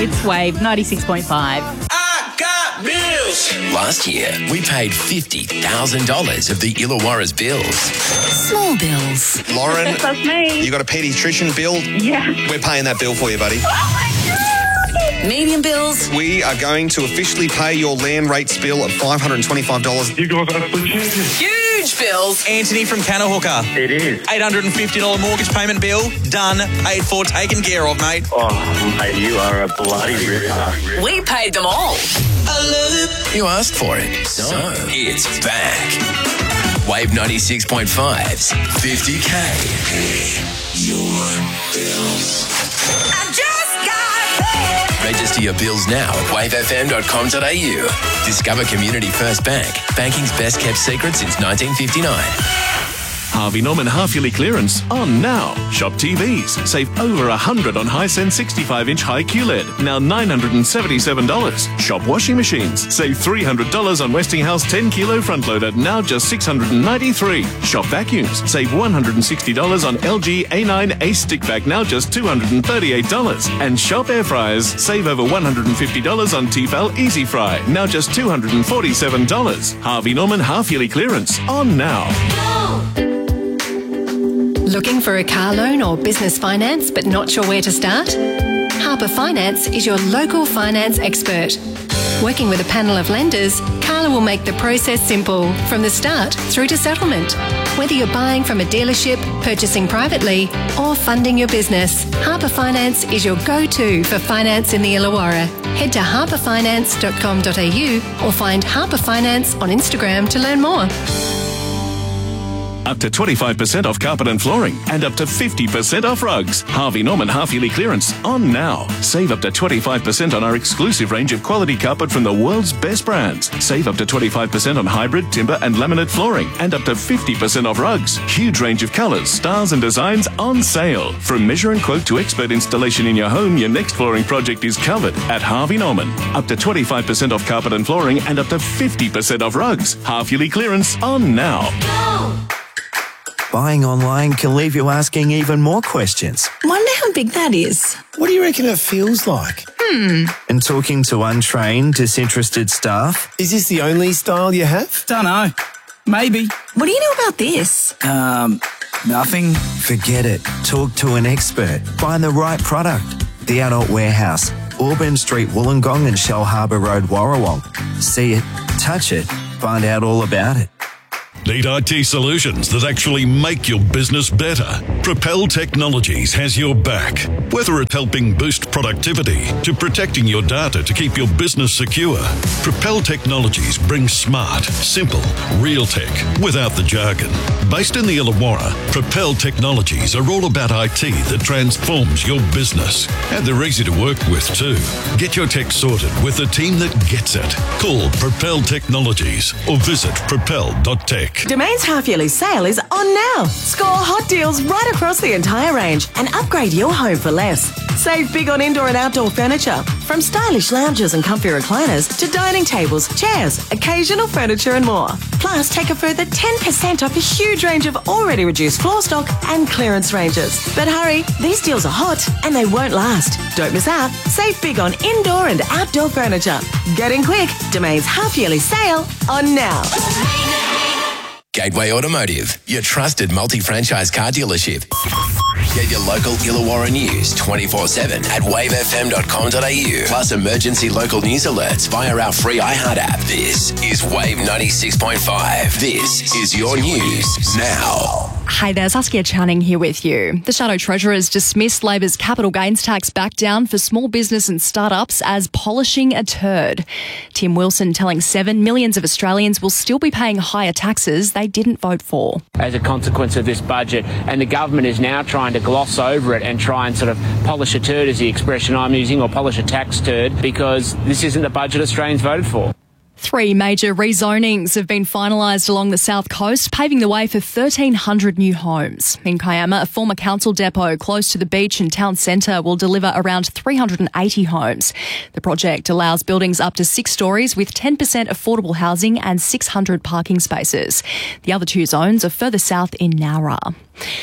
It's Wave 96.5. I got bills. Last year, we paid $50,000 of the Illawarra's bills. Small bills. Lauren, That's me. you got a paediatrician bill? Yeah. We're paying that bill for you, buddy. Medium bills. We are going to officially pay your land rates bill of $525. You guys are legit. Huge bills. Anthony from Canahooker. It is. $850 mortgage payment bill. Done. Paid for. Taken care of, mate. Oh, mate, you are a bloody ripper. We paid them all. You asked for it, so it's back. Wave 96.5's 50K. Your bills. I just got paid. Register your bills now at wavefm.com.au. Discover Community First Bank, banking's best kept secret since 1959. Harvey Norman half-yearly clearance on now. Shop TVs. Save over $100 on Hisense 65-inch high QLED. Now $977. Shop washing machines. Save $300 on Westinghouse 10-kilo front loader. Now just $693. Shop vacuums. Save $160 on LG A9 Ace stick vac. Now just $238. And shop air fryers. Save over $150 on Tefal Easy Fry. Now just $247. Harvey Norman half-yearly clearance on now. Looking for a car loan or business finance but not sure where to start? Harper Finance is your local finance expert. Working with a panel of lenders, Carla will make the process simple from the start through to settlement. Whether you're buying from a dealership, purchasing privately or funding your business, Harper Finance is your go-to for finance in the Illawarra. Head to harperfinance.com.au or find Harper Finance on Instagram to learn more. Up to 25% off carpet and flooring and up to 50% off rugs. Harvey Norman half-yearly clearance on now. Save up to 25% on our exclusive range of quality carpet from the world's best brands. Save up to 25% on hybrid, timber and laminate flooring and up to 50% off rugs. Huge range of colours, styles and designs on sale. From measure and quote to expert installation in your home, your next flooring project is covered at Harvey Norman. Up to 25% off carpet and flooring and up to 50% off rugs. Half-yearly clearance on now. Buying online can leave you asking even more questions. Wonder how big that is. What do you reckon it feels like? And talking to untrained, disinterested staff. Is this the only style you have? Dunno. Maybe. What do you know about this? Nothing. Forget it. Talk to an expert. Find the right product. The Adult Warehouse, Auburn Street, Wollongong and Shell Harbour Road, Warrawong. See it, touch it, find out all about it. Need IT solutions that actually make your business better? Propel Technologies has your back. Whether it's helping boost productivity to protecting your data to keep your business secure, Propel Technologies brings smart, simple, real tech without the jargon. Based in the Illawarra, Propel Technologies are all about IT that transforms your business. And they're easy to work with too. Get your tech sorted with a team that gets it. Call Propel Technologies or visit propel.tech. Domain's half-yearly sale is on now. Score hot deals right across the entire range and upgrade your home for less. Save big on indoor and outdoor furniture, from stylish lounges and comfy recliners to dining tables, chairs, occasional furniture and more. Plus, take a further 10% off a huge range of already reduced floor stock and clearance ranges. But hurry, these deals are hot and they won't last. Don't miss out. Save big on indoor and outdoor furniture. Get in quick. Domain's half-yearly sale on now. Gateway Automotive, your trusted multi-franchise car dealership. Get your local Illawarra news 24/7 at wavefm.com.au. Plus emergency local news alerts via our free iHeart app. This is Wave 96.5. This is your news now. Hey there, Saskia Channing here with you. The Shadow Treasurer's dismissed Labor's capital gains tax back down for small business and startups as polishing a turd. Tim Wilson telling Seven millions of Australians will still be paying higher taxes they didn't vote for. As a consequence of this budget, and the government is now trying to gloss over it and try and sort of polish a turd is the expression I'm using, or polish a tax turd, because this isn't the budget Australians voted for. 3 major rezonings have been finalised along the south coast, paving the way for 1,300 new homes. In Kiama, a former council depot close to the beach and town centre will deliver around 380 homes. The project allows buildings up to 6 storeys with 10% affordable housing and 600 parking spaces. The other 2 zones are further south in Nowra.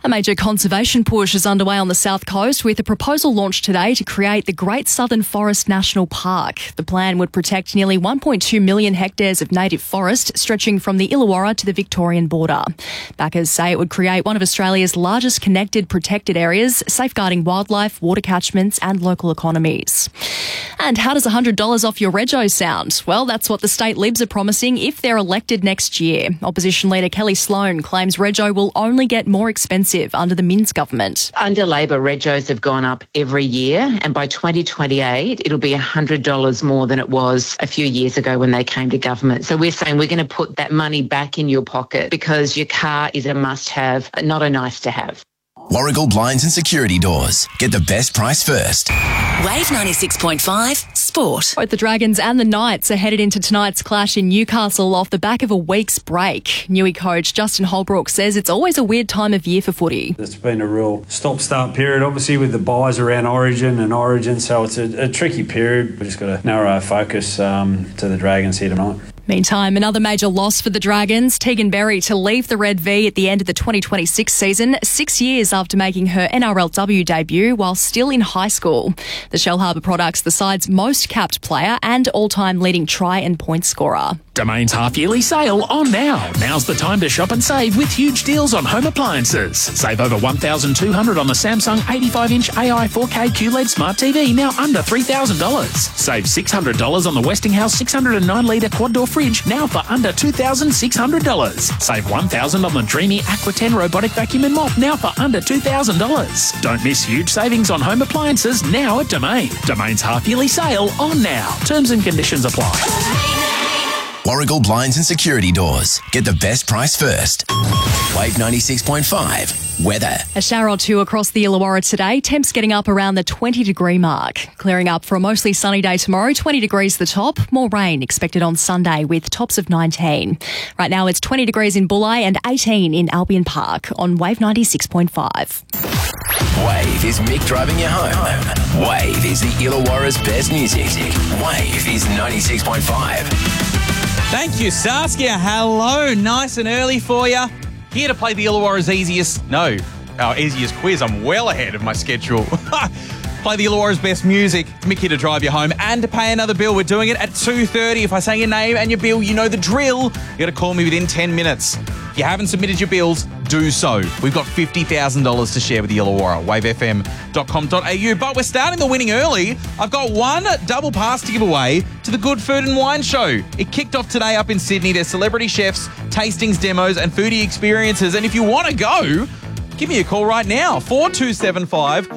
A major conservation push is underway on the South Coast with a proposal launched today to create the Great Southern Forest National Park. The plan would protect nearly 1.2 million hectares of native forest stretching from the Illawarra to the Victorian border. Backers say it would create one of Australia's largest connected protected areas, safeguarding wildlife, water catchments and local economies. And how does $100 off your rego sound? Well, that's what the state Libs are promising if they're elected next year. Opposition leader Kelly Sloan claims rego will only get more expensive under the Minns government. Under Labor, regos have gone up every year, and by 2028, it'll be $100 more than it was a few years ago when they came to government. So we're saying we're going to put that money back in your pocket because your car is a must-have, not a nice-to-have. Warragul Blinds and Security Doors. Get the best price first. Wave 96.5 Sport. Both the Dragons and the Knights are headed into tonight's clash in Newcastle off the back of a week's break. Newey coach Justin Holbrook says it's always a weird time of year for footy. It's been a real stop-start period, obviously, with the buys around Origin, so it's a tricky period. We've just got to narrow our focus to the Dragons here tonight. Meantime, another major loss for the Dragons. Tegan Berry to leave the Red V at the end of the 2026 season, 6 years after making her NRLW debut while still in high school. The Shellharbour product's the side's most capped player and all-time leading try and point scorer. Domain's half-yearly sale on now. Now's the time to shop and save with huge deals on home appliances. Save over $1,200 on the Samsung 85-inch AI 4K QLED Smart TV, now under $3,000. Save $600 on the Westinghouse 609-litre quad-door fridge, now for under $2,600. Save $1,000 on the Dreamy Aqua 10 robotic vacuum and mop, now for under $2,000. Don't miss huge savings on home appliances now at Domain. Domain's half-yearly sale on now. Terms and conditions apply. Warragul Blinds and Security Doors. Get the best price first. Wave 96.5. Weather. A shower or two across the Illawarra today. Temps getting up around the 20-degree mark. Clearing up for a mostly sunny day tomorrow. 20 degrees the top. More rain expected on Sunday with tops of 19. Right now it's 20 degrees in Bulli and 18 in Albion Park on Wave 96.5. Wave is Mick driving you home. Wave is the Illawarra's best music. Wave is 96.5. Thank you, Saskia. Hello. Nice and early for you. Here to play the Illawarra's easiest quiz. I'm well ahead of my schedule. Play the Illawarra's best music. Mick here to drive you home and to pay another bill. We're doing it at 2:30. If I say your name and your bill, you know the drill. You got to call me within 10 minutes. If you haven't submitted your bills, do so. We've got $50,000 to share with the Illawarra. wavefm.com.au. But we're starting the winning early. I've got one double pass to give away to the Good Food and Wine Show. It kicked off today up in Sydney. There's celebrity chefs, tastings, demos and foodie experiences. And if you want to go, give me a call right now. 4275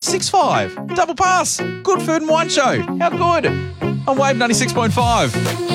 1965. Double pass. Good Food and Wine Show. How good? On Wave 96.5.